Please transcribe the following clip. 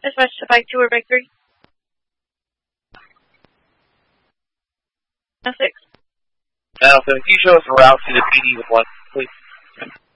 Dispatch to bike 2 or bike 3. No 6. Now, so if you show us a route to the PD with one, please.